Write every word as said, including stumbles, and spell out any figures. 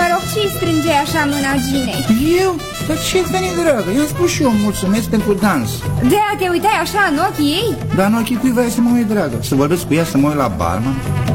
Mă rog, ce-i strângeai așa mâna Ginei? Eu? Dar ce-ți veni, dragă? I-am spus și eu mulțumesc pentru dans. De-aia te uitai așa în ochii ei? Dar în ochii cui vrei să mă uit, dragă? Să vorbesc cu ea, să mă uit la barman?